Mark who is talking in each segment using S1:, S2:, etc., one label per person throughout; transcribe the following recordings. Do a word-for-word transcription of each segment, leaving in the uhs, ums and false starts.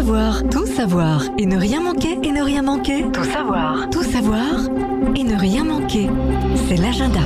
S1: savoir, tout savoir et ne rien manquer et ne rien manquer. Tout savoir, tout savoir et ne rien manquer. C'est l'agenda.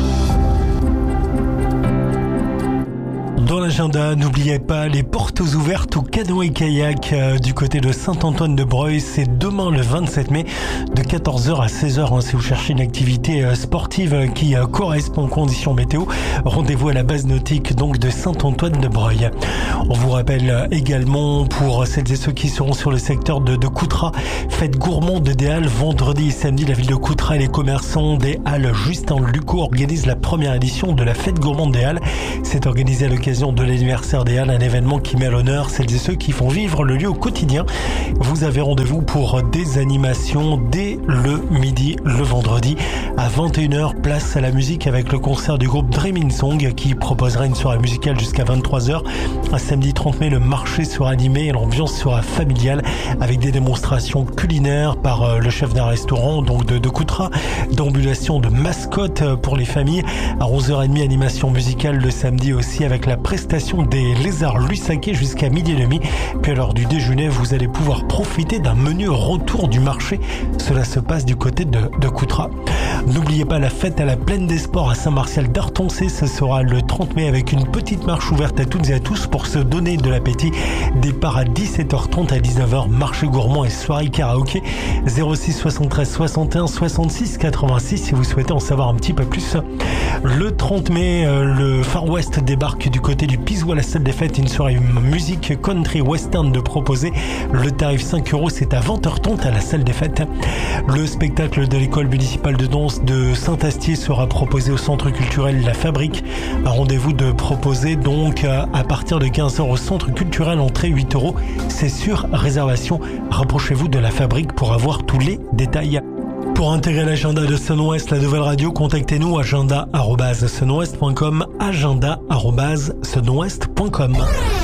S2: Dans l'agenda, n'oubliez pas les portes ouvertes au canoë-kayak euh, du côté de Saint-Antoine-de-Breuil. C'est demain le vingt-sept mai de quatorze heures à seize heures. Hein, si vous cherchez une activité euh, sportive euh, qui euh, correspond aux conditions météo, rendez-vous à la base nautique donc de Saint-Antoine-de-Breuil. On vous rappelle euh, également pour celles et ceux qui seront sur le secteur de, de Coutras, fête gourmande des Halles vendredi et samedi. La ville de Coutras et les commerçants des Halles Justin Lucot organisent la première édition de la fête gourmande des Halles. C'est organisé à l'occasion de l'anniversaire des Halles, un événement qui met à l'honneur celles et ceux qui font vivre le lieu au quotidien. Vous avez rendez-vous pour des animations dès le midi, le vendredi à vingt et une heures, place à la musique avec le concert du groupe Dreaming Song qui proposera une soirée musicale jusqu'à vingt-trois heures. Un samedi trente mai, le marché sera animé et l'ambiance sera familiale avec des démonstrations culinaires par le chef d'un restaurant donc de, de Coutras, d'ambulation de mascottes pour les familles. À onze heures trente, animation musicale le samedi aussi avec la prestation des lézards Lussaquet jusqu'à midi et demi. Puis à l'heure du déjeuner, vous allez pouvoir profiter d'un menu retour du marché. Cela se passe du côté de, de Coutras. N'oubliez pas la fête à la Plaine des Sports à Saint-Martial d'Artoncé. Ce sera le trente mai avec une petite marche ouverte à toutes et à tous pour se donner de l'appétit. Départ à dix-sept heures trente à dix-neuf heures. Marché gourmand et soirée karaoké. zéro six soixante-treize soixante et un soixante-six quatre-vingt-six si vous souhaitez en savoir un petit peu plus. Le trente mai, le Far West débarque du côté du Pisois, la salle des fêtes, une soirée musique country western de proposer. Le tarif cinq euros, c'est à vingt heures trente à la salle des fêtes. Le spectacle de l'école municipale de danse de Saint-Astier sera proposé au centre culturel La Fabrique. Un rendez-vous de proposer donc à partir de quinze heures au centre culturel, entrée huit euros. C'est sur réservation. Rapprochez-vous de La Fabrique pour avoir tous les détails. Pour intégrer l'agenda de Sun-Ouest, la nouvelle radio, contactez-nous agenda arobase sun ouest point com, agenda arobase sun ouest point com.